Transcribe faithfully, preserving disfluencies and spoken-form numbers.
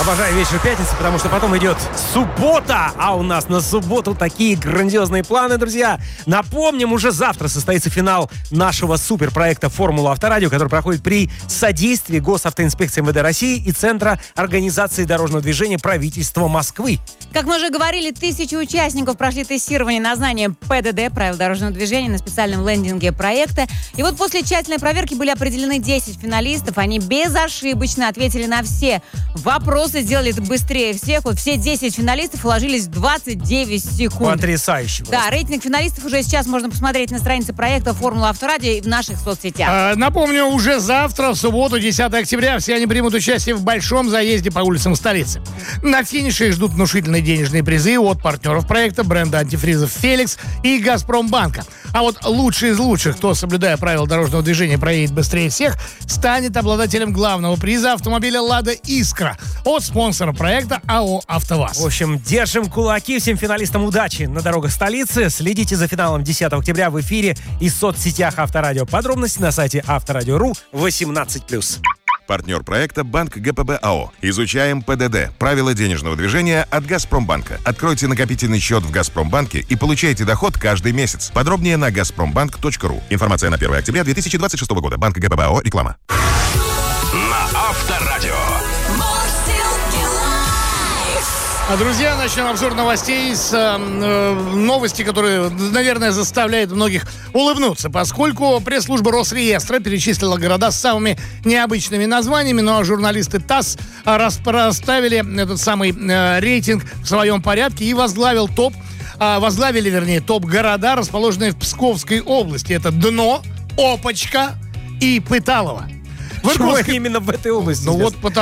Обожаю вечер пятницы, потому что потом идет суббота, а у нас на субботу такие грандиозные планы, друзья. Напомним, уже завтра состоится финал нашего суперпроекта «Формула Авторадио», который проходит при содействии Госавтоинспекции эм вэ дэ России и Центра организации дорожного движения правительства Москвы. Как мы уже говорили, тысячи участников прошли тестирование на знание пэ дэ дэ, правил дорожного движения, на специальном лендинге проекта. И вот после тщательной проверки были определены десять финалистов. Они безошибочно ответили на все вопросы, сделали это быстрее всех. Вот все десять финалистов уложились в двадцать девять секунд. Потрясающе. Да, рейтинг финалистов уже сейчас можно посмотреть на странице проекта «Формула Авторадио» и в наших соцсетях. А, напомню, уже завтра, в субботу, десятого октября, все они примут участие в большом заезде по улицам столицы. На финише их ждут внушительные денежные призы от партнеров проекта, бренда антифризов «Феликс» и «Газпромбанка». А вот лучший из лучших, кто, соблюдая правила дорожного движения, проедет быстрее всех, станет обладателем главного приза автомобиля «Лада Искра» от спонсора проекта АО «АвтоВАЗ». В общем, держим кулаки. Всем финалистам удачи на дорогах столицы. Следите за финалом десятого октября в эфире и в соцсетях Авторадио. Подробности на сайте авторадио точка ру восемнадцать плюс. Партнер проекта «Банк гэ пэ бэ а о». Изучаем пэ дэ дэ. Правила денежного движения от «Газпромбанка». Откройте накопительный счет в «Газпромбанке» и получайте доход каждый месяц. Подробнее на газпромбанк точка ру. Информация на первого октября две тысячи двадцать шестого года. Банк гэ пэ бэ а о. Реклама. На Авторадио. А, друзья, начнем обзор новостей с э, новости, которые, наверное, заставляют многих улыбнуться, поскольку пресс-служба Росреестра перечислила города с самыми необычными названиями, ну а журналисты ТАСС расставили этот самый э, рейтинг в своем порядке и возглавил топ, э, возглавили, вернее, топ-города, расположенные в Псковской области. Это Дно, Опочка и Пыталово. Почему именно в этой области? Ну вот потому